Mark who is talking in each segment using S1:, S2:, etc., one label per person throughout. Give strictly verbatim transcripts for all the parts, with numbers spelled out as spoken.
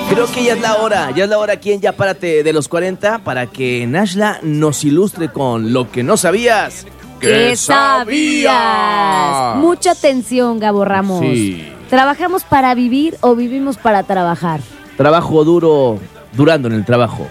S1: Creo que ya es la hora, ya es la hora aquí en Ya Párate de los cuarenta para que Nashla nos ilustre con lo que no sabías.
S2: ¿Qué sabías? Mucha atención, Gabo Ramos.
S1: Sí.
S2: ¿Trabajamos para vivir o vivimos para trabajar?
S1: Trabajo duro, durando en el trabajo.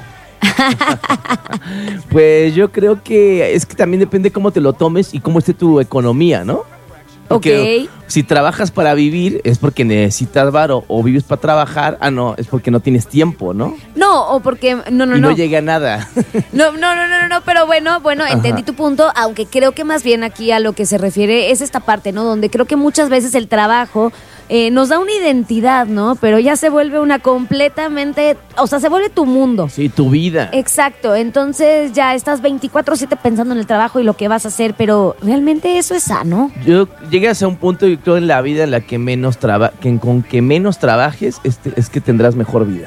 S1: Pues yo creo que es que también depende cómo te lo tomes y cómo esté tu economía, ¿no? Porque
S2: Ok.
S1: si trabajas para vivir es porque necesitas varo, o vives para trabajar, ah no, es porque no tienes tiempo, ¿no?
S2: No, o porque... No, no,
S1: y no,
S2: no.
S1: llega nada.
S2: No, no, no, no, no, pero bueno, bueno, entendí
S1: Ajá.
S2: tu punto, aunque creo que más bien aquí a lo que se refiere es esta parte, ¿no? Donde creo que muchas veces el trabajo eh, nos da una identidad, ¿no? Pero ya se vuelve una completamente, o sea, se vuelve tu mundo.
S1: Sí, tu vida.
S2: Exacto, entonces ya estás veinticuatro siete pensando en el trabajo y lo que vas a hacer, pero ¿realmente eso es sano?
S1: Yo llegas a un punto, yo creo, en la vida en la que menos traba, que con que menos trabajes este, es que tendrás mejor vida.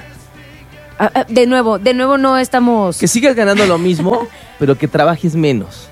S2: Ah, ah, de nuevo, de nuevo no estamos...
S1: Que sigas ganando lo mismo, pero que trabajes menos.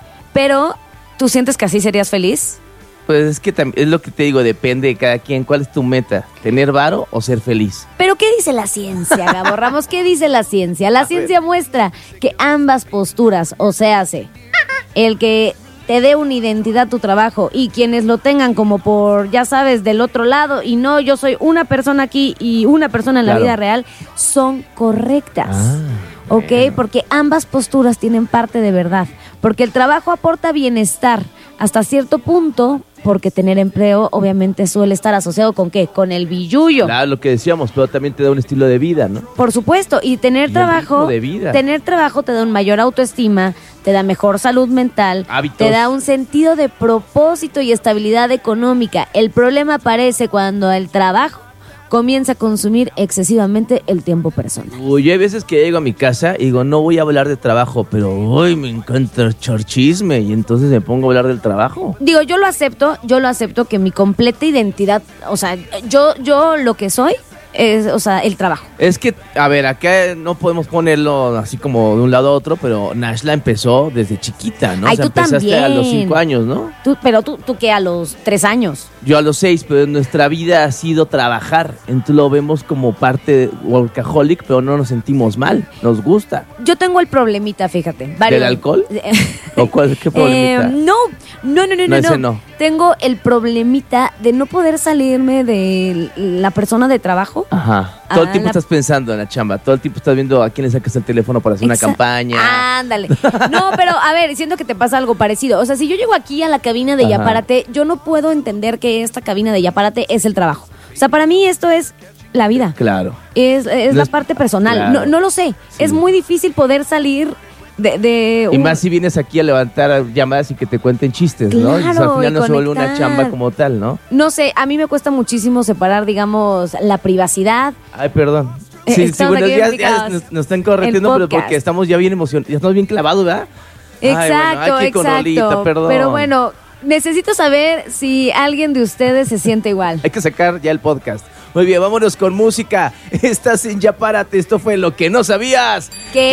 S2: Pero, ¿tú sientes que así serías feliz?
S1: Pues es que tam- es lo que te digo, depende de cada quien. ¿Cuál es tu meta? ¿Tener varo o ser feliz?
S2: Pero ¿qué dice la ciencia, Gabo Ramos? ¿Qué dice la ciencia? La
S1: A
S2: ciencia
S1: ver.
S2: muestra que ambas posturas, o sea, hace el que te dé una identidad tu trabajo y quienes lo tengan como por, ya sabes, del otro lado y no, yo soy una persona aquí y una persona en la
S1: Claro.
S2: vida real, son correctas.
S1: Ah,
S2: ¿Ok?
S1: bueno.
S2: Porque ambas posturas tienen parte de verdad. Porque el trabajo aporta bienestar hasta cierto punto, porque tener empleo obviamente suele estar asociado con ¿qué? Con el billullo.
S1: Claro, lo que decíamos, pero también te da un estilo de vida, ¿no?
S2: Por supuesto, y tener
S1: Y un
S2: trabajo,
S1: ritmo de vida.
S2: tener trabajo te da un mayor autoestima, te da mejor salud mental,
S1: Hábitos.
S2: te da un sentido de propósito y estabilidad económica. El problema aparece cuando el trabajo comienza a consumir excesivamente el tiempo personal.
S1: Uy, hay veces que llego a mi casa y digo, no voy a hablar de trabajo, pero hoy me encanta echar chisme y entonces me pongo a hablar del trabajo.
S2: Digo, yo lo acepto, yo lo acepto que mi completa identidad, o sea, yo, yo lo que soy es, o sea, el trabajo.
S1: Es que, a ver, acá no podemos ponerlo así como de un lado a otro, pero Nashla empezó desde chiquita, ¿no?
S2: Ay,
S1: o sea,
S2: tú
S1: empezaste a los
S2: también.
S1: cinco años, ¿no?
S2: Tú, pero tú, tú que a los tres años.
S1: Yo a los seis, pero nuestra vida ha sido trabajar. Entonces lo vemos como parte de workaholic, pero no nos sentimos mal, nos gusta.
S2: Yo tengo el problemita, fíjate. varios-
S1: ¿Del alcohol? ¿O cuál, qué problemita?
S2: Eh, no, no, no, no,
S1: No,
S2: no,
S1: ese
S2: no.
S1: no.
S2: Tengo el problemita de no poder salirme de la persona de trabajo.
S1: Ajá. Todo el
S2: Ah,
S1: tiempo
S2: la-
S1: estás pensando en la chamba, todo el tiempo estás viendo a quién le sacas el teléfono para hacer una
S2: Exa-
S1: campaña.
S2: Ándale. No, pero a ver, siento que te pasa algo parecido. O sea, si yo llego aquí a la cabina de
S1: Ajá.
S2: Yapárate, yo no puedo entender que esta cabina de Yapárate es el trabajo. O sea, para mí esto es la vida.
S1: Claro.
S2: Es, es
S1: No
S2: la
S1: es-
S2: parte personal.
S1: claro.
S2: No, no lo sé.
S1: Sí.
S2: Es muy difícil poder salir de... de
S1: Y
S2: un-
S1: más si vienes aquí a levantar llamadas y que te cuenten chistes, ¿no? Y
S2: Claro,
S1: al final
S2: y
S1: no se vuelve una
S2: conectar.
S1: chamba como tal, ¿no?
S2: No sé, a mí me cuesta muchísimo separar, digamos, la privacidad.
S1: Ay, perdón.
S2: Eh,
S1: Sí, sí,
S2: estamos
S1: bueno,
S2: aquí
S1: ya,
S2: implicados.
S1: ya nos, nos están corrigiendo,
S2: El
S1: pero
S2: podcast.
S1: porque estamos ya bien emocionados, ya estamos bien clavados, ¿verdad? Ay, bueno,
S2: Exacto,
S1: hay que ir con Rolita,
S2: exacto.
S1: perdón.
S2: Pero bueno, necesito saber si alguien de ustedes se siente igual.
S1: Hay que sacar ya el podcast. Muy bien, vámonos con música. Estás en Ya Párate, esto fue Lo que no sabías.
S2: ¿Qué